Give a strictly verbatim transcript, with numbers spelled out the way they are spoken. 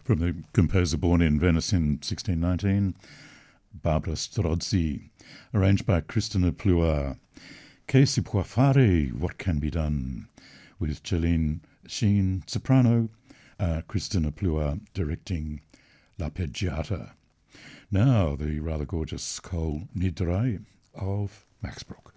From the composer born in Venice in sixteen nineteen, Barbara Strozzi, arranged by Christina Plua. Che si può fare, what can be done, with Jolene Sheen, soprano, uh, Christina Plua directing L'Arpeggiata. Now the rather gorgeous Kol Nidre of Max Bruch.